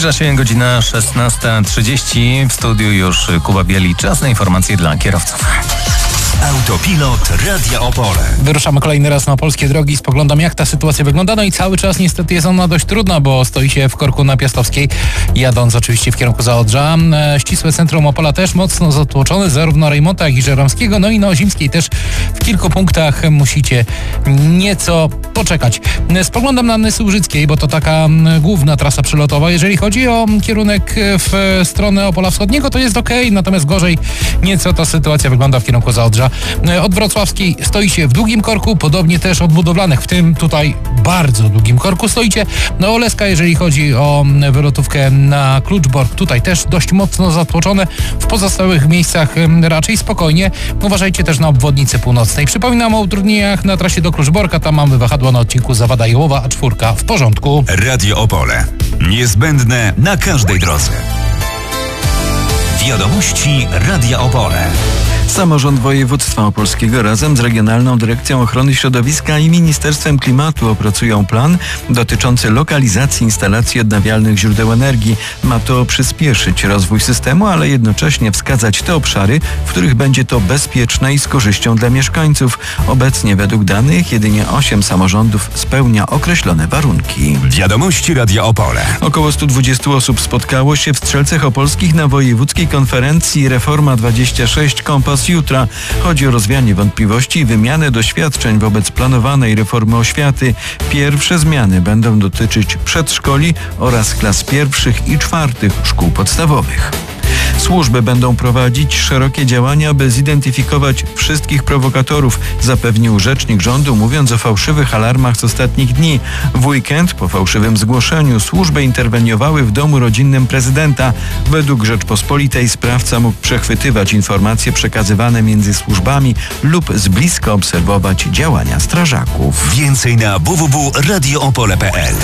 Zbliża się godzina 16:30. W studiu już Kuba Bieli. Czas na informacje dla kierowców. Autopilot Radia Opole. Wyruszamy kolejny raz na polskie drogi. Spoglądam, jak ta sytuacja wygląda. No i cały czas niestety jest ona dość trudna, bo stoi się w korku na Piastowskiej, jadąc oczywiście w kierunku Zaodrza. Ścisłe centrum Opola też mocno zatłoczone, zarówno Rejmonta, jak i Żeromskiego. No i na Ozimskiej też w kilku punktach musicie nieco poczekać. Spoglądam na Nysy Łużyckiej, bo to taka główna trasa przelotowa. Jeżeli chodzi o kierunek w stronę Opola Wschodniego, to jest okej, natomiast gorzej nieco ta sytuacja wygląda w kierunku Zaodrza. Od Wrocławskiej stoi się w długim korku, podobnie też od Budowlanych, w tym tutaj bardzo długim korku stoicie. Oleska, jeżeli chodzi o wylotówkę na Kluczbork, tutaj też dość mocno zatłoczone. W pozostałych miejscach raczej spokojnie. Uważajcie też na obwodnicy północnej. Przypominam o utrudnieniach na trasie do Kluczborka. Tam mamy wahadło na odcinku Zawada-Jełowa, a 4 w porządku. Radio Opole. Niezbędne na każdej drodze. Wiadomości Radia Opole. Samorząd Województwa Opolskiego razem z Regionalną Dyrekcją Ochrony Środowiska i Ministerstwem Klimatu opracują plan dotyczący lokalizacji instalacji odnawialnych źródeł energii. Ma to przyspieszyć rozwój systemu, ale jednocześnie wskazać te obszary, w których będzie to bezpieczne i z korzyścią dla mieszkańców. Obecnie według danych jedynie 8 samorządów spełnia określone warunki. Wiadomości Radia Opole. Około 120 osób spotkało się w Strzelcach Opolskich na wojewódzkiej konferencji Reforma 26 Kompas Jutra. Chodzi o rozwianie wątpliwości i wymianę doświadczeń wobec planowanej reformy oświaty. Pierwsze zmiany będą dotyczyć przedszkoli oraz klas 1. i 4. szkół podstawowych. Służby będą prowadzić szerokie działania, by zidentyfikować wszystkich prowokatorów, zapewnił rzecznik rządu, mówiąc o fałszywych alarmach z ostatnich dni. W weekend po fałszywym zgłoszeniu służby interweniowały w domu rodzinnym prezydenta. Według Rzeczpospolitej sprawca mógł przechwytywać informacje przekazywane między służbami lub z bliska obserwować działania strażaków. Więcej na www.radioopole.pl.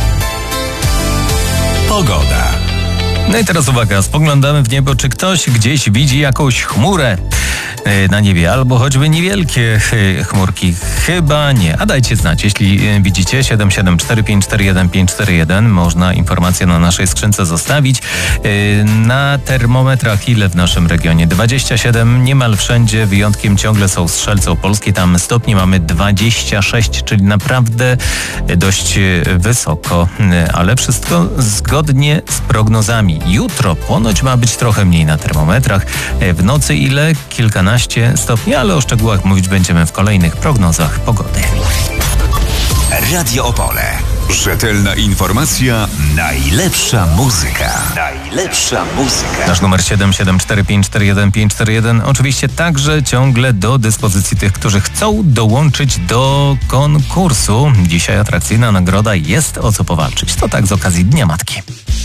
Pogoda. No i teraz uwaga, spoglądamy w niebo, czy ktoś gdzieś widzi jakąś chmurę na niebie, albo choćby niewielkie chmurki. Chyba nie. A dajcie znać, jeśli widzicie. 774541541. Można informację na naszej skrzynce zostawić. Na termometrach ile w naszym regionie? 27, niemal wszędzie, wyjątkiem ciągle są Strzelce Opolskie. Tam stopni mamy 26, czyli naprawdę dość wysoko. Ale wszystko zgodnie z prognozami. Jutro ponoć ma być trochę mniej na termometrach. W nocy ile? Kilkanaście stopni, ale o szczegółach mówić będziemy w kolejnych prognozach pogody. Radio Opole. Rzetelna informacja, najlepsza muzyka. Najlepsza muzyka. Nasz numer 774541541 oczywiście także ciągle do dyspozycji tych, którzy chcą dołączyć do konkursu. Dzisiaj atrakcyjna nagroda, jest o co powalczyć. To tak z okazji Dnia Matki.